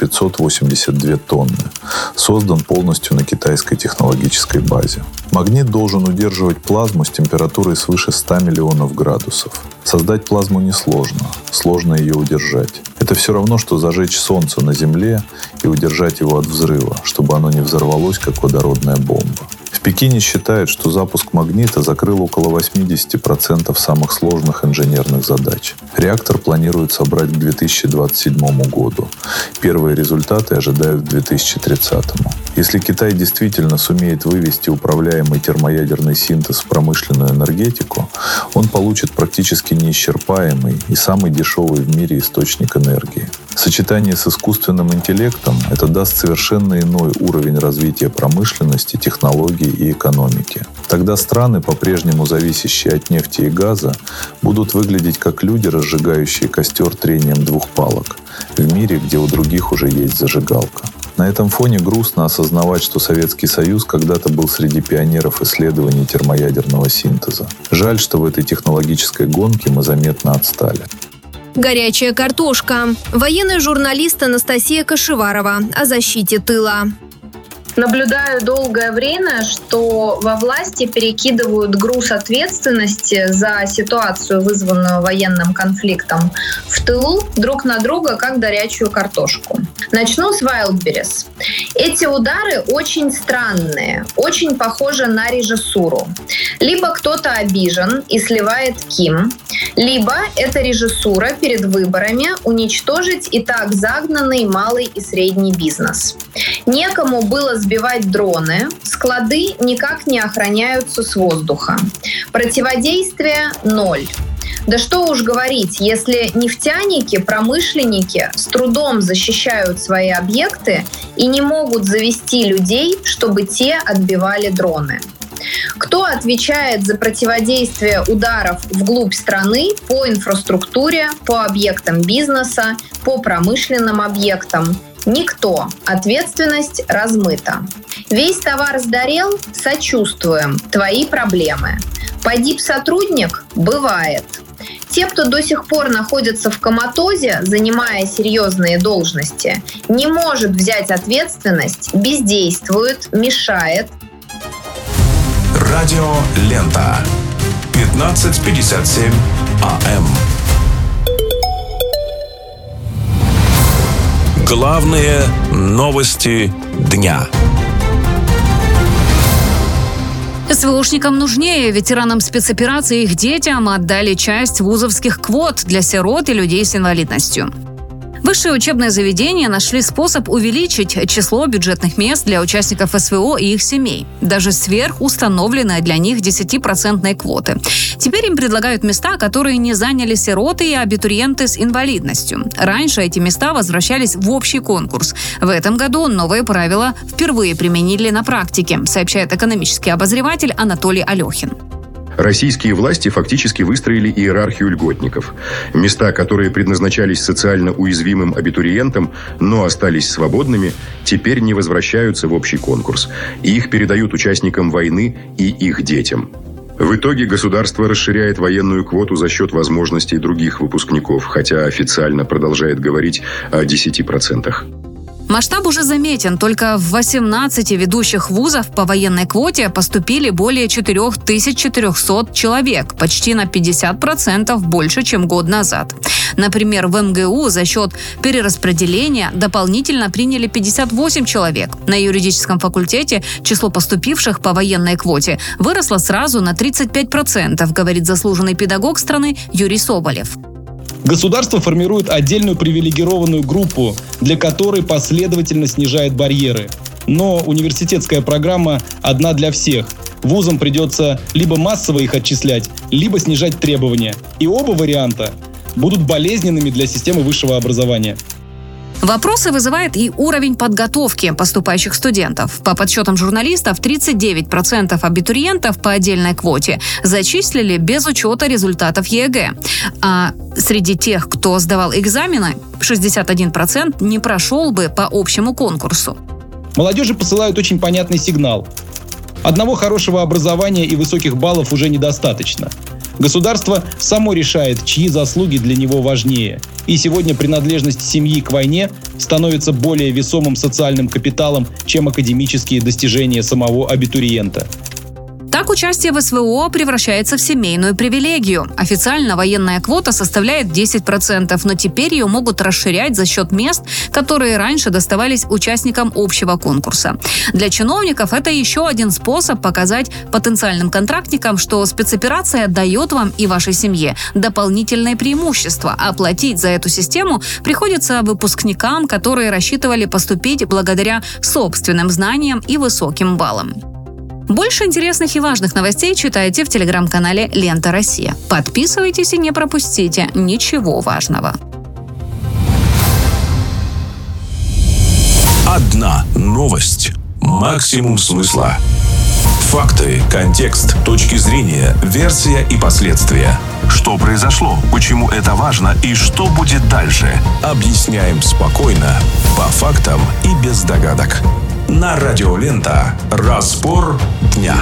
582 тонны. Создан полностью на китайской технологической базе. Магнит должен удерживать плазму с температурой свыше 100 миллионов градусов. Создать плазму несложно, сложно ее удержать. Это все равно, что зажечь Солнце на Земле и удержать его от взрыва, чтобы оно не взорвалось, как водородная бомба. В Пекине считают, что запуск магнита закрыл около 80% самых сложных инженерных задач. Реактор планируют собрать к 2027 году. Первые результаты ожидают к 2030. Если Китай действительно сумеет вывести управляемый термоядерный синтез в промышленную энергетику, он получит практически неисчерпаемый и самый дешевый в мире источник энергии. В сочетании с искусственным интеллектом это даст совершенно иной уровень развития промышленности, технологий и экономики. Тогда страны, по-прежнему зависящие от нефти и газа, будут выглядеть как люди, разжигающие костер трением двух палок, в мире, где у других уже есть зажигалка. На этом фоне грустно осознавать, что Советский Союз когда-то был среди пионеров исследований термоядерного синтеза. Жаль, что в этой технологической гонке мы заметно отстали. Горячая картошка. Военный журналист Анастасия Кашеварова о защите тыла. Наблюдаю долгое время, что во власти перекидывают груз ответственности за ситуацию, вызванную военным конфликтом в тылу, друг на друга, как горячую картошку. Начну с Wildberries. Эти удары очень странные, очень похожи на режиссуру. Либо кто-то обижен и сливает Ким, либо это режиссура перед выборами уничтожить и так загнанный малый и средний бизнес. Некому было сбивать дроны, склады никак не охраняются с воздуха. Противодействие – 0. Да что уж говорить, если нефтяники, промышленники с трудом защищают свои объекты и не могут завести людей, чтобы те отбивали дроны. Кто отвечает за противодействие ударов вглубь страны по инфраструктуре, по объектам бизнеса, по промышленным объектам? Никто. Ответственность размыта. Весь товар сгорел? Сочувствуем. Твои проблемы. Погиб сотрудник? Бывает. Те, кто до сих пор находится в коматозе, занимая серьезные должности, не может взять ответственность, бездействует, мешает. Радио Лента. 15:57 АМ. Главные новости дня. СВОшникам нужнее. Ветеранам спецоперации и их детям отдали часть вузовских квот для сирот и людей с инвалидностью. Высшие учебные заведения нашли способ увеличить число бюджетных мест для участников СВО и их семей, даже сверх установленной для них 10% квоты. Теперь им предлагают места, которые не заняли сироты и абитуриенты с инвалидностью. Раньше эти места возвращались в общий конкурс. В этом году новые правила впервые применили на практике, сообщает экономический обозреватель Анатолий Алехин. Российские власти фактически выстроили иерархию льготников. Места, которые предназначались социально уязвимым абитуриентам, но остались свободными, теперь не возвращаются в общий конкурс. И их передают участникам войны и их детям. В итоге государство расширяет военную квоту за счет возможностей других выпускников, хотя официально продолжает говорить о 10%. Масштаб уже заметен. Только в 18 ведущих вузов по военной квоте поступили более 4400 человек, почти на 50% больше, чем год назад. Например, в МГУ за счет перераспределения дополнительно приняли 58 человек. На юридическом факультете число поступивших по военной квоте выросло сразу на 35%, говорит заслуженный педагог страны Юрий Соболев. Государство формирует отдельную привилегированную группу, для которой последовательно снижает барьеры. Но университетская программа одна для всех. Вузам придется либо массово их отчислять, либо снижать требования. И оба варианта будут болезненными для системы высшего образования. Вопросы вызывает и уровень подготовки поступающих студентов. По подсчетам журналистов, 39% абитуриентов по отдельной квоте зачислили без учета результатов ЕГЭ. А среди тех, кто сдавал экзамены, 61% не прошел бы по общему конкурсу. Молодежи посылают очень понятный сигнал. Одного хорошего образования и высоких баллов уже недостаточно. Государство само решает, чьи заслуги для него важнее. И сегодня принадлежность семьи к войне становится более весомым социальным капиталом, чем академические достижения самого абитуриента. Так участие в СВО превращается в семейную привилегию. Официально военная квота составляет 10%, но теперь ее могут расширять за счет мест, которые раньше доставались участникам общего конкурса. Для чиновников это еще один способ показать потенциальным контрактникам, что спецоперация дает вам и вашей семье дополнительные преимущества, а платить за эту систему приходится выпускникам, которые рассчитывали поступить благодаря собственным знаниям и высоким баллам. Больше интересных и важных новостей читайте в телеграм-канале «Лента Россия». Подписывайтесь и не пропустите ничего важного. Одна новость. Максимум смысла. Факты, контекст, точки зрения, версия и последствия. Что произошло, почему это важно и что будет дальше. Объясняем спокойно, по фактам и без догадок. На радио «Лента». Разбор дня.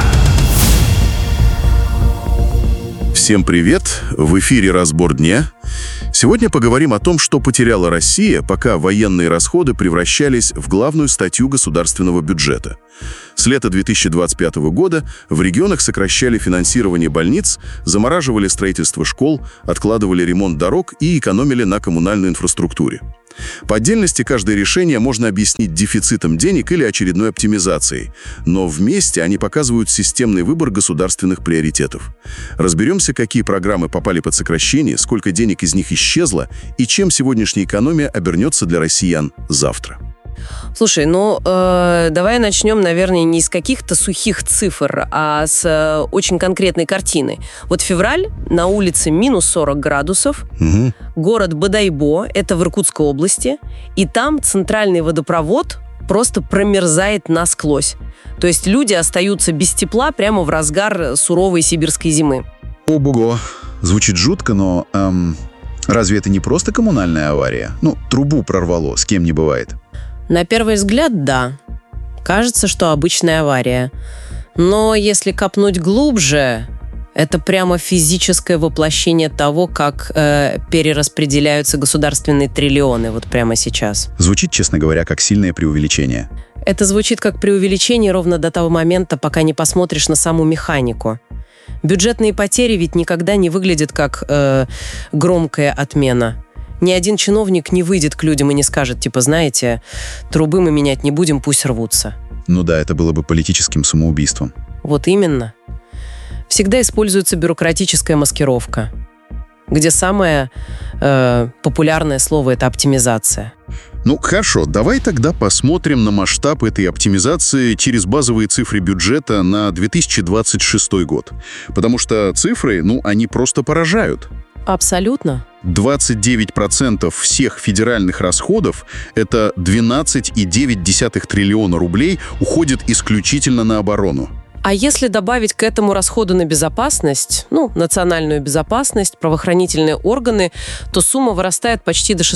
Всем привет! В эфире «Разбор дня». Сегодня поговорим о том, что потеряла Россия, пока военные расходы превращались в главную статью государственного бюджета. С лета 2025 года в регионах сокращали финансирование больниц, замораживали строительство школ, откладывали ремонт дорог и экономили на коммунальной инфраструктуре. По отдельности каждое решение можно объяснить дефицитом денег или очередной оптимизацией, но вместе они показывают системный выбор государственных приоритетов. Разберемся, какие программы попали под сокращение, сколько денег из них исчезло и чем сегодняшняя экономия обернется для россиян завтра. Слушай, давай начнем, наверное, не с каких-то сухих цифр, а с очень конкретной картины. Вот февраль, на улице минус 40 градусов, город Бодайбо, это в Иркутской области, и там центральный водопровод просто промерзает насквозь. То есть люди остаются без тепла прямо в разгар суровой сибирской зимы. Ого, звучит жутко, но разве это не просто коммунальная авария? Трубу прорвало, с кем не бывает. На первый взгляд, да. Кажется, что обычная авария. Но если копнуть глубже, это прямо физическое воплощение того, как перераспределяются государственные триллионы вот прямо сейчас. Звучит, честно говоря, как сильное преувеличение. Это звучит как преувеличение ровно до того момента, пока не посмотришь на саму механику. Бюджетные потери ведь никогда не выглядят как громкая отмена. Ни один чиновник не выйдет к людям и не скажет, знаете, трубы мы менять не будем, пусть рвутся. Ну да, это было бы политическим самоубийством. Вот именно. Всегда используется бюрократическая маскировка, где самое популярное слово – это оптимизация. Хорошо, давай тогда посмотрим на масштаб этой оптимизации через базовые цифры бюджета на 2026 год. Потому что цифры, они просто поражают. Абсолютно. 29% всех федеральных расходов, это 12,9 триллиона рублей, уходит исключительно на оборону. А если добавить к этому расходы на безопасность, национальную безопасность, правоохранительные органы, то сумма вырастает почти до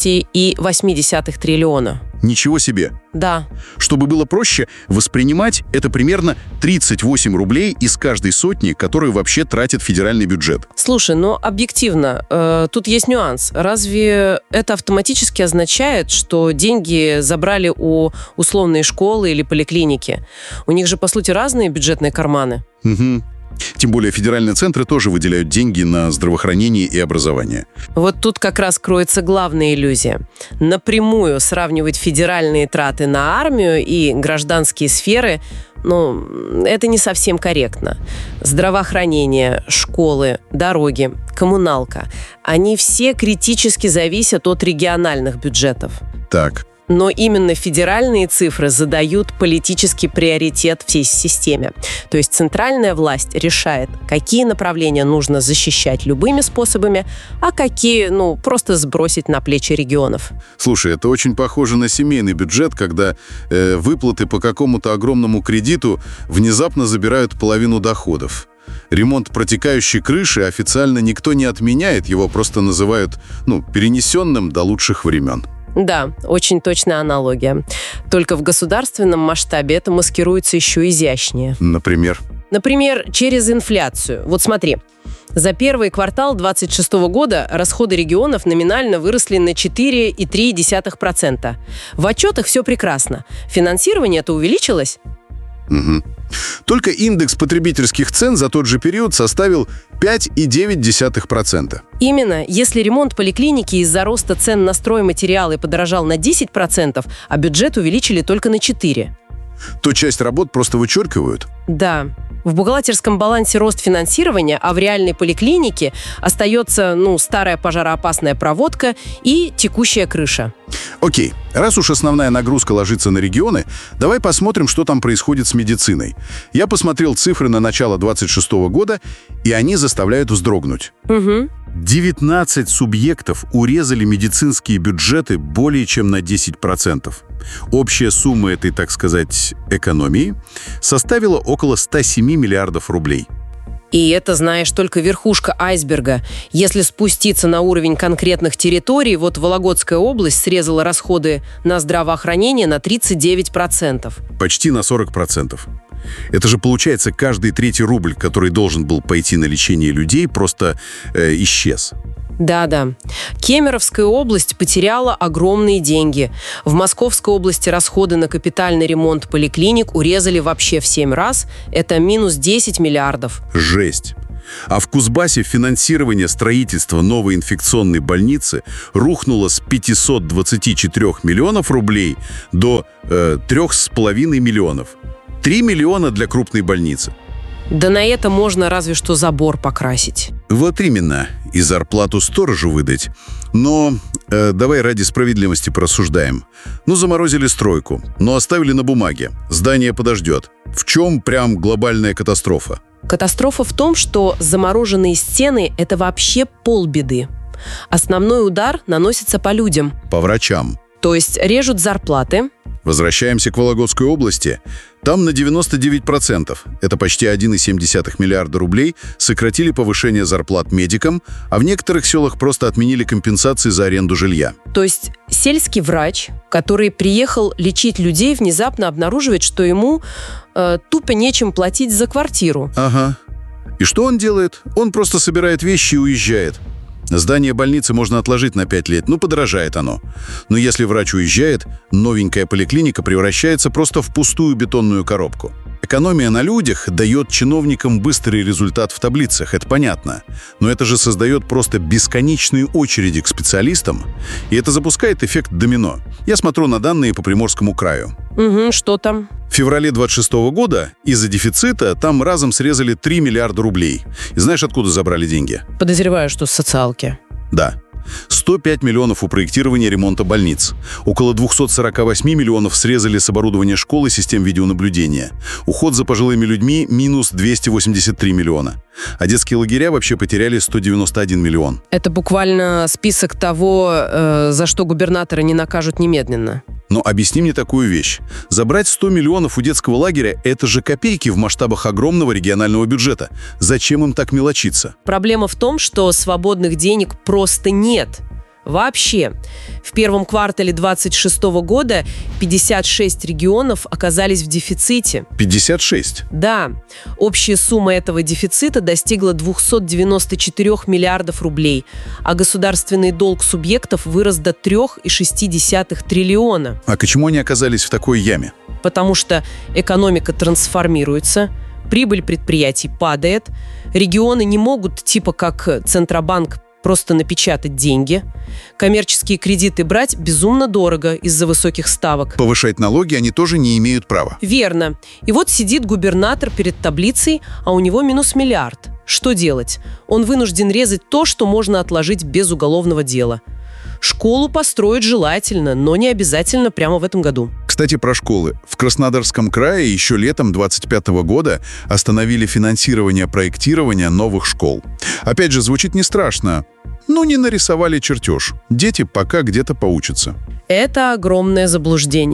16,8 триллиона. Ничего себе! Да. Чтобы было проще воспринимать, это примерно 38 рублей из каждой сотни, которые вообще тратит федеральный бюджет. Слушай, объективно, тут есть нюанс. Разве это автоматически означает, что деньги забрали у условной школы или поликлиники? У них же, по сути, разные бюджетные карманы. Угу. Тем более федеральные центры тоже выделяют деньги на здравоохранение и образование. Вот тут как раз кроется главная иллюзия. Напрямую сравнивать федеральные траты на армию и гражданские сферы, это не совсем корректно. Здравоохранение, школы, дороги, коммуналка – они все критически зависят от региональных бюджетов. Так. Но именно федеральные цифры задают политический приоритет всей системе. То есть центральная власть решает, какие направления нужно защищать любыми способами, а какие, просто сбросить на плечи регионов. Слушай, это очень похоже на семейный бюджет, когда выплаты по какому-то огромному кредиту внезапно забирают половину доходов. Ремонт протекающей крыши официально никто не отменяет, его просто называют, перенесенным до лучших времен. Да, очень точная аналогия. Только в государственном масштабе это маскируется еще изящнее. Например? Например, через инфляцию. Вот смотри. За первый квартал 2026 года расходы регионов номинально выросли на 4,3%. В отчетах все прекрасно. Финансирование-то увеличилось? Угу. Только индекс потребительских цен за тот же период составил 5,9%. Именно. Если ремонт поликлиники из-за роста цен на стройматериалы подорожал на 10%, а бюджет увеличили только на 4%. То часть работ просто вычеркивают? Да. В бухгалтерском балансе рост финансирования, а в реальной поликлинике остается, старая пожароопасная проводка и текущая крыша. Окей, раз уж основная нагрузка ложится на регионы, давай посмотрим, что там происходит с медициной. Я посмотрел цифры на начало 2026 года, и они заставляют вздрогнуть. Угу. 19 субъектов урезали медицинские бюджеты более чем на 10%. Общая сумма этой, так сказать, экономии составила около 107 миллиардов рублей. И это, знаешь, только верхушка айсберга. Если спуститься на уровень конкретных территорий, вот Вологодская область срезала расходы на здравоохранение на 39%. Почти на 40%. Это же, получается, каждый третий рубль, который должен был пойти на лечение людей, просто исчез. Да. Кемеровская область потеряла огромные деньги. В Московской области расходы на капитальный ремонт поликлиник урезали вообще в 7 раз. Это минус 10 миллиардов. Жесть. А в Кузбассе финансирование строительства новой инфекционной больницы рухнуло с 524 миллионов рублей до 3,5 миллионов. 3 миллиона для крупной больницы. Да на это можно разве что забор покрасить. Вот именно. И зарплату сторожу выдать. Но давай ради справедливости порассуждаем. Заморозили стройку, но оставили на бумаге. Здание подождет. В чем прям глобальная катастрофа? Катастрофа в том, что замороженные стены – это вообще полбеды. Основной удар наносится по людям. По врачам. То есть режут зарплаты. Возвращаемся к Вологодской области. Там на 99%, это почти 1,7 миллиарда рублей, сократили повышение зарплат медикам, а в некоторых селах просто отменили компенсации за аренду жилья. То есть сельский врач, который приехал лечить людей, внезапно обнаруживает, что ему тупо нечем платить за квартиру. Ага. И что он делает? Он просто собирает вещи и уезжает. Здание больницы можно отложить на 5 лет, подорожает оно. Но если врач уезжает, новенькая поликлиника превращается просто в пустую бетонную коробку. Экономия на людях дает чиновникам быстрый результат в таблицах, это понятно. Но это же создает просто бесконечные очереди к специалистам, и это запускает эффект домино. Я смотрю на данные по Приморскому краю. Угу, что там? В феврале 26 года из-за дефицита там разом срезали 3 миллиарда рублей. И знаешь, откуда забрали деньги? Подозреваю, что с социалки. Да. 105 миллионов у проектирования и ремонта больниц. Около 248 миллионов срезали с оборудования школ и систем видеонаблюдения. Уход за пожилыми людьми – минус 283 миллиона. А детские лагеря вообще потеряли 191 миллион. Это буквально список того, за что губернатора не накажут немедленно. Но объясни мне такую вещь. Забрать 100 миллионов у детского лагеря – это же копейки в масштабах огромного регионального бюджета. Зачем им так мелочиться? Проблема в том, что свободных денег просто нет. Вообще. В первом квартале 2026 года 56 регионов оказались в дефиците. 56? Да. Общая сумма этого дефицита достигла 294 миллиардов рублей, а государственный долг субъектов вырос до 3,6 триллиона. А почему они оказались в такой яме? Потому что экономика трансформируется, прибыль предприятий падает, регионы не могут, типа как Центробанк, просто напечатать деньги. Коммерческие кредиты брать безумно дорого из-за высоких ставок. Повышать налоги они тоже не имеют права. Верно. И вот сидит губернатор перед таблицей, а у него минус миллиард. Что делать? Он вынужден резать то, что можно отложить без уголовного дела. Школу построить желательно, но не обязательно прямо в этом году. Кстати, про школы. В Краснодарском крае еще летом 2025 года остановили финансирование проектирования новых школ. Опять же, звучит не страшно. Не нарисовали чертеж. Дети пока где-то поучатся. Это огромное заблуждение.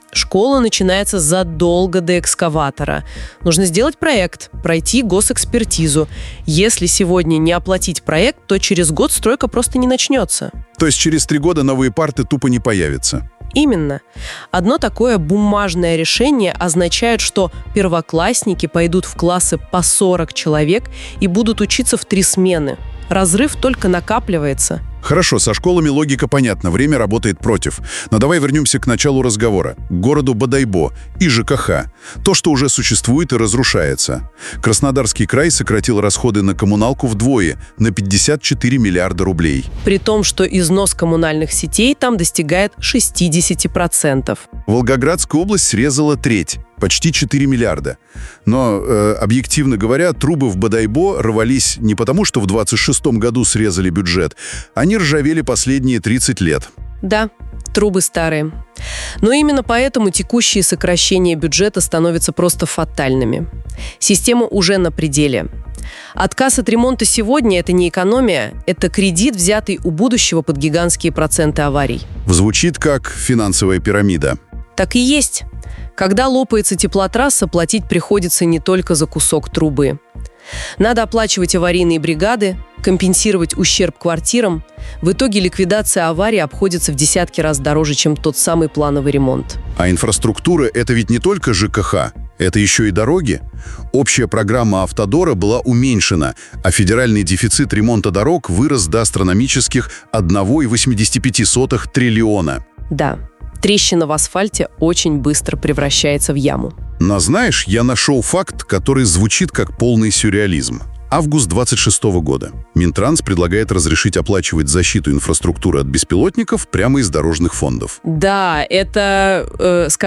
Школа начинается задолго до экскаватора. Нужно сделать проект, пройти госэкспертизу. Если сегодня не оплатить проект, то через год стройка просто не начнется. То есть через 3 года новые парты тупо не появятся? Именно. Одно такое бумажное решение означает, что первоклассники пойдут в классы по 40 человек и будут учиться в 3 смены. Разрыв только накапливается. Хорошо, со школами логика понятна, время работает против. Но давай вернемся к началу разговора, к городу Бодайбо и ЖКХ. То, что уже существует и разрушается. Краснодарский край сократил расходы на коммуналку вдвое, на 54 миллиарда рублей. При том, что износ коммунальных сетей там достигает 60%. Волгоградская область срезала треть, почти 4 миллиарда. Но, объективно говоря, трубы в Бодайбо рвались не потому, что в 26-м году срезали бюджет. Они ржавели последние 30 лет. Да, трубы старые. Но именно поэтому текущие сокращения бюджета становятся просто фатальными. Система уже на пределе. Отказ от ремонта сегодня – это не экономия, это кредит, взятый у будущего под гигантские проценты аварий. Звучит как финансовая пирамида. Так и есть. Когда лопается теплотрасса, платить приходится не только за кусок трубы. Надо оплачивать аварийные бригады, компенсировать ущерб квартирам. В итоге ликвидация аварии обходится в десятки раз дороже, чем тот самый плановый ремонт. А инфраструктура – это ведь не только ЖКХ, это еще и дороги. Общая программа «Автодора» была уменьшена, а федеральный дефицит ремонта дорог вырос до астрономических 1,85 триллиона. Да, трещина в асфальте очень быстро превращается в яму. Но знаешь, я нашел факт, который звучит как полный сюрреализм. Август 26 года. Минтранс предлагает разрешить оплачивать защиту инфраструктуры от беспилотников прямо из дорожных фондов. Да, это,